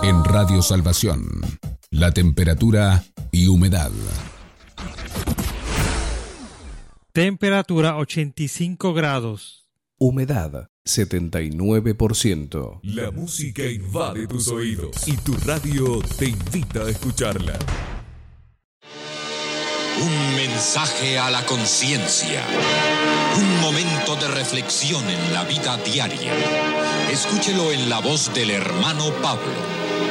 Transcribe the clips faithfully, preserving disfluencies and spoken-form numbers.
En Radio Salvación, la temperatura y humedad. Temperatura ochenta y cinco grados. Humedad setenta y nueve por ciento. La música invade tus oídos y tu radio te invita a escucharla. Un mensaje a la conciencia. Un momento de reflexión en la vida diaria. Escúchelo en la voz del hermano Pablo.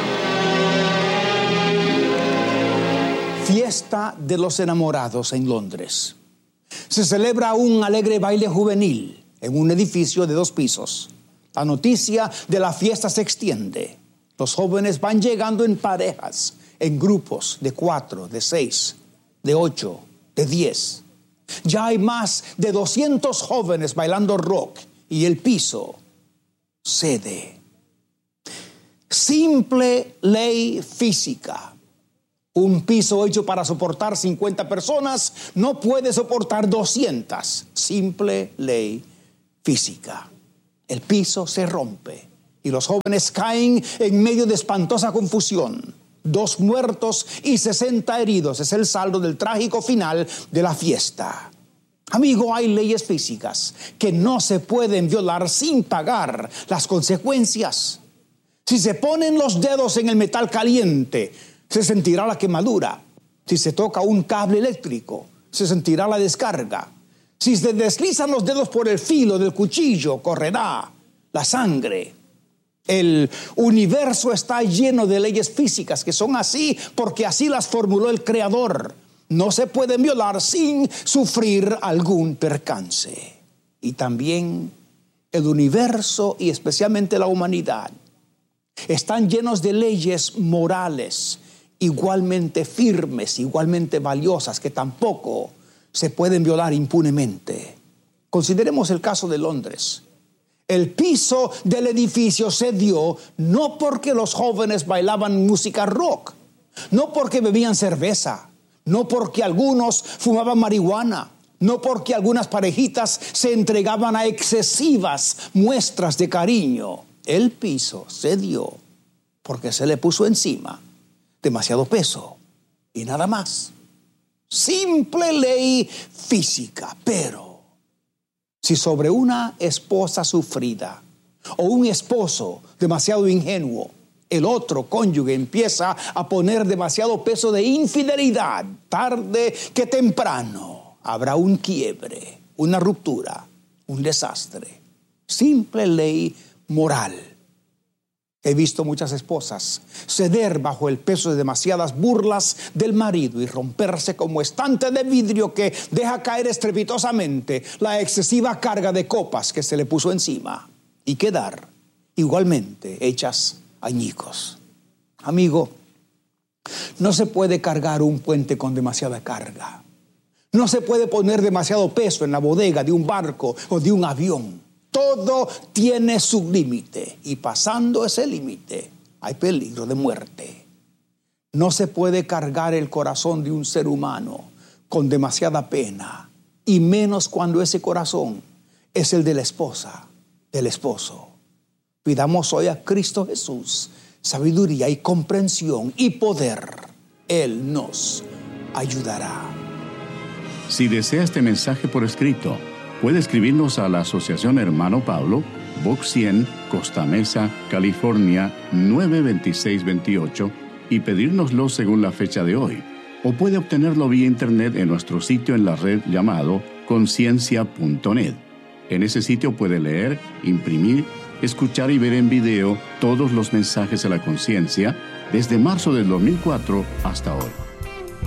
Fiesta de los enamorados en Londres. Se celebra un alegre baile juvenil en un edificio de dos pisos. La noticia de la fiesta se extiende. Los jóvenes van llegando en parejas, en grupos de cuatro, de seis, de ocho, de diez. Ya hay más de doscientos jóvenes bailando rock y el piso cede. Simple ley física. Un piso hecho para soportar cincuenta personas no puede soportar doscientas. Simple ley física. El piso se rompe y los jóvenes caen en medio de espantosa confusión. Dos muertos y sesenta heridos es el saldo del trágico final de la fiesta. Amigo, hay leyes físicas que no se pueden violar sin pagar las consecuencias. Si se ponen los dedos en el metal caliente, se sentirá la quemadura. Si se toca un cable eléctrico, se sentirá la descarga. Si se deslizan los dedos por el filo del cuchillo, correrá la sangre. El universo está lleno de leyes físicas que son así porque así las formuló el Creador. No se pueden violar sin sufrir algún percance. Y también el universo y especialmente la humanidad están llenos de leyes morales igualmente firmes, igualmente valiosas, que tampoco se pueden violar impunemente. Consideremos el caso de Londres. El piso del edificio cedió no porque los jóvenes bailaban música rock, no porque bebían cerveza, no porque algunos fumaban marihuana, no porque algunas parejitas se entregaban a excesivas muestras de cariño. El piso cedió porque se le puso encima demasiado peso y nada más. Simple ley física, pero si sobre una esposa sufrida o un esposo demasiado ingenuo, el otro cónyuge empieza a poner demasiado peso de infidelidad, tarde que temprano habrá un quiebre, una ruptura, un desastre. Simple ley moral. He visto muchas esposas ceder bajo el peso de demasiadas burlas del marido y romperse como estante de vidrio que deja caer estrepitosamente la excesiva carga de copas que se le puso encima y quedar igualmente hechas añicos. Amigo, no se puede cargar un puente con demasiada carga. No se puede poner demasiado peso en la bodega de un barco o de un avión. Todo tiene su límite y pasando ese límite hay peligro de muerte. No se puede cargar el corazón de un ser humano con demasiada pena y menos cuando ese corazón es el de la esposa, del esposo. Pidamos hoy a Cristo Jesús sabiduría y comprensión y poder. Él nos ayudará. Si desea este mensaje por escrito, puede escribirnos a la Asociación Hermano Pablo, Box cien, Costa Mesa, California, nueve dos seis dos ocho y pedírnoslo según la fecha de hoy. O puede obtenerlo vía internet en nuestro sitio en la red llamado conciencia punto net. En ese sitio puede leer, imprimir, escuchar y ver en video todos los mensajes a la conciencia desde marzo del dos mil cuatro hasta hoy.